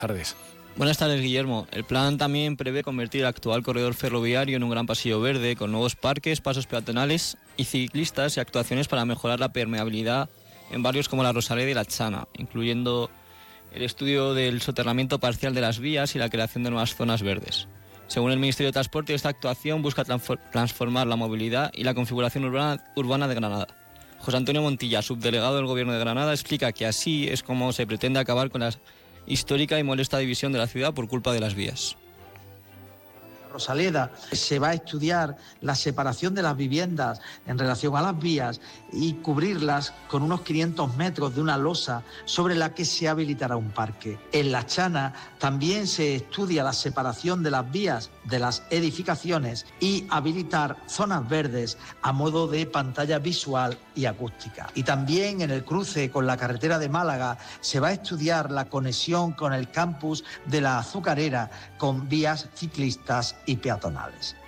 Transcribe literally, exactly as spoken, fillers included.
tardes. Buenas tardes, Guillermo. El plan también prevé convertir el actual corredor ferroviario en un gran pasillo verde con nuevos parques, pasos peatonales y ciclistas y actuaciones para mejorar la permeabilidad en barrios como La Rosaleda y La Chana, incluyendo el estudio del soterramiento parcial de las vías y la creación de nuevas zonas verdes. Según el Ministerio de Transporte, esta actuación busca transformar la movilidad y la configuración urbana, urbana de Granada. José Antonio Montilla, subdelegado del Gobierno de Granada, explica que así es como se pretende acabar con la histórica y molesta división de la ciudad por culpa de las vías. Rosaleda se va a estudiar la separación de las viviendas en relación a las vías y cubrirlas con unos quinientos metros de una losa sobre la que se habilitará un parque. En La Chana también se estudia la separación de las vías de las edificaciones y habilitar zonas verdes a modo de pantalla visual y acústica. Y también en el cruce con la carretera de Málaga se va a estudiar la conexión con el campus de la Azucarera con vías ciclistas y peatonales.